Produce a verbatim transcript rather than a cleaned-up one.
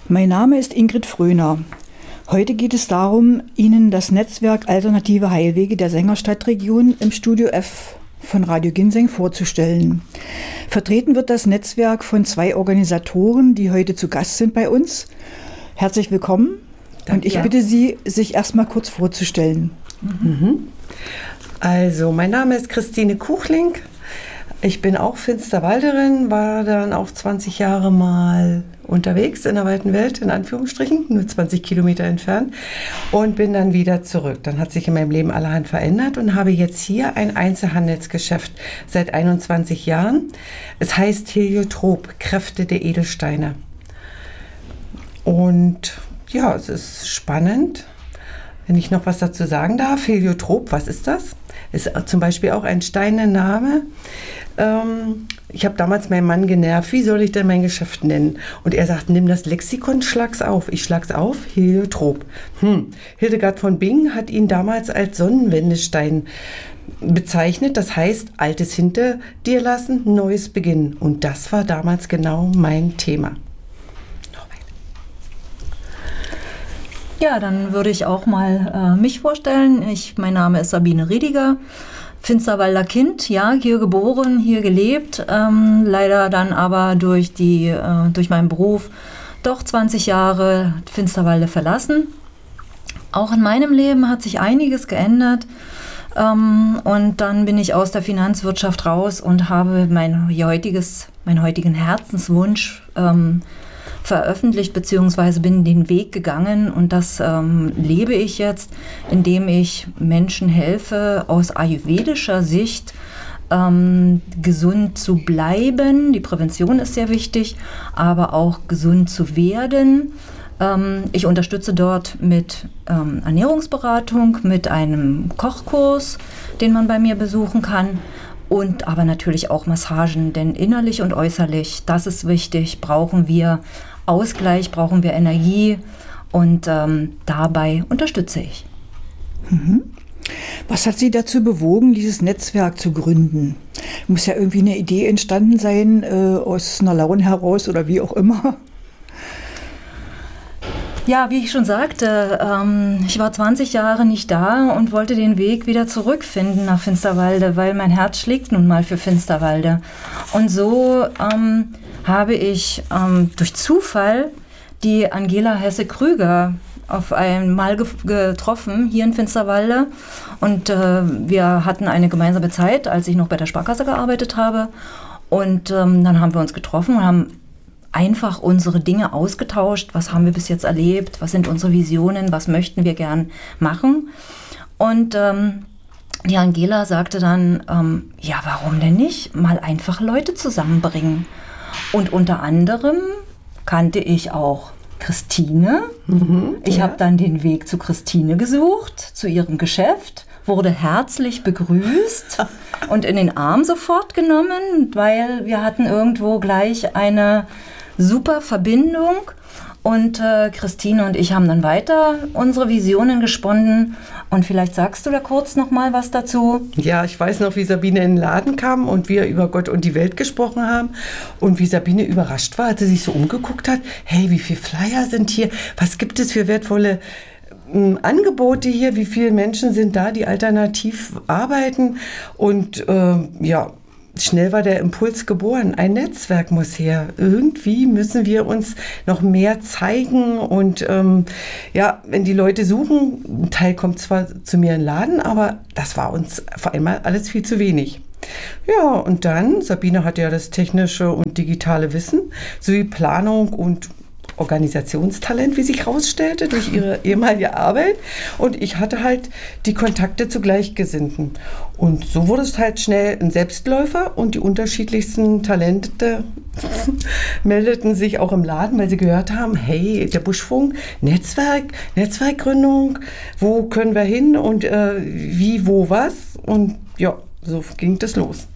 Mein Name ist Ingrid Fröhner. Heute geht es darum, Ihnen das Netzwerk Alternative Heilwege der Sängerstadtregion im Studio F von Radio Ginseng vorzustellen. Vertreten wird das Netzwerk von zwei Organisatoren, die heute zu Gast sind bei uns. Herzlich willkommen. Und ich bitte Sie, sich erstmal kurz vorzustellen. Mhm. Also, mein Name ist Christine Kuchling. Ich bin auch Finsterwalderin, war dann auch zwanzig Jahre mal unterwegs in der weiten Welt, in Anführungsstrichen, nur zwanzig Kilometer entfernt, und bin dann wieder zurück. Dann hat sich in meinem Leben allerhand verändert und habe jetzt hier ein Einzelhandelsgeschäft seit einundzwanzig Jahren. Es heißt Heliotrop, Kräfte der Edelsteine. Und ja, es ist spannend, wenn ich noch was dazu sagen darf. Heliotrop, was ist das? Ist zum Beispiel auch ein Steinenname. Ähm, ich habe damals meinen Mann genervt, wie soll ich denn mein Geschäft nennen? Und er sagt, nimm das Lexikon, schlag's auf. Ich schlag's auf, Heliotrop. Hm. Hildegard von Bingen hat ihn damals als Sonnenwendestein bezeichnet. Das heißt, Altes hinter dir lassen, Neues beginnen. Und das war damals genau mein Thema. Ja, dann würde ich auch mal äh, mich vorstellen. Ich, mein Name ist Sabine Riediger, Finsterwalder Kind, ja, hier geboren, hier gelebt, ähm, leider dann aber durch, die, äh, durch meinen Beruf doch zwanzig Jahre Finsterwalde verlassen. Auch in meinem Leben hat sich einiges geändert, ähm, und dann bin ich aus der Finanzwirtschaft raus und habe mein heutiges, meinen heutigen Herzenswunsch ähm, veröffentlicht, beziehungsweise bin den Weg gegangen, und das ähm, lebe ich jetzt, indem ich Menschen helfe, aus ayurvedischer Sicht ähm, gesund zu bleiben. Die Prävention ist sehr wichtig, aber auch gesund zu werden. Ähm, ich unterstütze dort mit ähm, Ernährungsberatung, mit einem Kochkurs, den man bei mir besuchen kann. Und aber natürlich auch Massagen, denn innerlich und äußerlich, das ist wichtig, brauchen wir Ausgleich, brauchen wir Energie, und ähm, dabei unterstütze ich. Mhm. Was hat Sie dazu bewogen, dieses Netzwerk zu gründen? Muss ja irgendwie eine Idee entstanden sein, äh, aus einer Laune heraus oder wie auch immer. Ja, wie ich schon sagte, ähm, ich war zwanzig Jahre nicht da und wollte den Weg wieder zurückfinden nach Finsterwalde, weil mein Herz schlägt nun mal für Finsterwalde. Und so ähm, habe ich ähm, durch Zufall die Angela Hesse-Krüger auf einmal ge- getroffen, hier in Finsterwalde. Und äh, wir hatten eine gemeinsame Zeit, als ich noch bei der Sparkasse gearbeitet habe. Und ähm, dann haben wir uns getroffen und haben einfach unsere Dinge ausgetauscht. Was haben wir bis jetzt erlebt? Was sind unsere Visionen? Was möchten wir gern machen? Und ähm, die Angela sagte dann, ähm, ja, warum denn nicht? Mal einfach Leute zusammenbringen. Und unter anderem kannte ich auch Christine. Mhm, ich ja. habe dann den Weg zu Christine gesucht, zu ihrem Geschäft, wurde herzlich begrüßt und in den Arm sofort genommen, weil wir hatten irgendwo gleich eine super Verbindung, und äh, Christine und ich haben dann weiter unsere Visionen gesponnen, und vielleicht sagst du da kurz noch mal was dazu. Ja, ich weiß noch, wie Sabine in den Laden kam und wir über Gott und die Welt gesprochen haben, und wie Sabine überrascht war, als sie sich so umgeguckt hat, hey, wie viele Flyer sind hier, was gibt es für wertvolle ähm, Angebote hier, wie viele Menschen sind da, die alternativ arbeiten, und äh, ja, schnell war der Impuls geboren. Ein Netzwerk muss her. Irgendwie müssen wir uns noch mehr zeigen. Und ähm, ja, wenn die Leute suchen, ein Teil kommt zwar zu mir in den Laden, aber das war uns vor einmal alles viel zu wenig. Ja, und dann, Sabine hatte ja das technische und digitale Wissen sowie Planung und Organisationstalent, wie sich herausstellte, durch ihre ehemalige Arbeit. Und ich hatte halt die Kontakte zu Gleichgesinnten. Und so wurde es halt schnell ein Selbstläufer, und die unterschiedlichsten Talente meldeten sich auch im Laden, weil sie gehört haben, hey, der Buschfunk, Netzwerk, Netzwerkgründung, wo können wir hin und äh, wie, wo, was? Und ja, so ging das los.